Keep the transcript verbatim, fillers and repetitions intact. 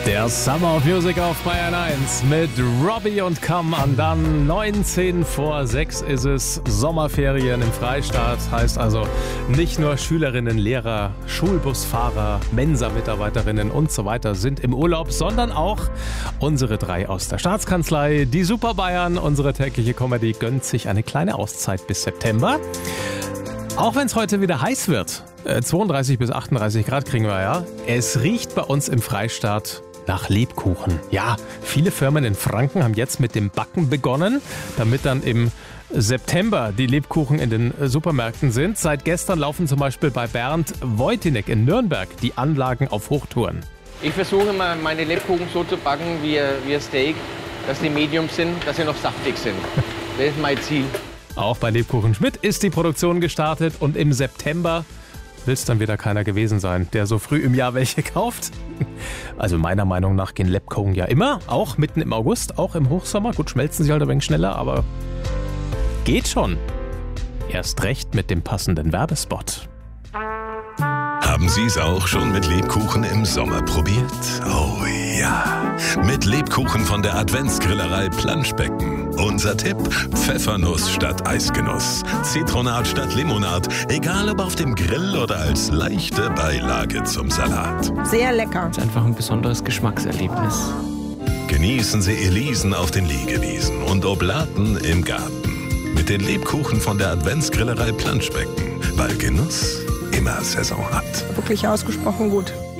Der Summer of Music auf Bayern eins mit Robbie und Come Undone. neunzehn vor sechs ist es. Sommerferien im Freistaat. Heißt also nicht nur Schülerinnen, Lehrer, Schulbusfahrer, Mensa-Mitarbeiterinnen und so weiter sind im Urlaub, sondern auch unsere drei aus der Staatskanzlei. Die Super Bayern, unsere tägliche Comedy, gönnt sich eine kleine Auszeit bis September. Auch wenn es heute wieder heiß wird. zweiunddreißig bis achtunddreißig Grad kriegen wir ja. Es riecht bei uns im Freistaat nach Lebkuchen. Ja, viele Firmen in Franken haben jetzt mit dem Backen begonnen, damit dann im September die Lebkuchen in den Supermärkten sind. Seit gestern laufen zum Beispiel bei Bernd Wojtynek in Nürnberg die Anlagen auf Hochtouren. Ich versuche immer, meine Lebkuchen so zu backen wie, wie ein Steak, dass die medium sind, dass sie noch saftig sind. Das ist mein Ziel. Auch bei Lebkuchen Schmidt ist die Produktion gestartet und im September will es dann wieder keiner gewesen sein, der so früh im Jahr welche kauft. Also meiner Meinung nach gehen Lebkuchen ja immer, auch mitten im August, auch im Hochsommer. Gut, schmelzen sie halt ein wenig schneller, aber geht schon. Erst recht mit dem passenden Werbespot. Haben Sie es auch schon mit Lebkuchen im Sommer probiert? Oh ja, mit Lebkuchen von der Adventsgrillerei Planschbecken. Unser Tipp: Pfeffernuss statt Eisgenuss, Zitronat statt Limonat, egal ob auf dem Grill oder als leichte Beilage zum Salat. Sehr lecker. Das ist einfach ein besonderes Geschmackserlebnis. Genießen Sie Elisen auf den Liegewiesen und Oblaten im Garten. Mit den Lebkuchen von der Adventsgrillerei Planschbecken, weil Genuss immer Saison hat. Wirklich ausgesprochen gut.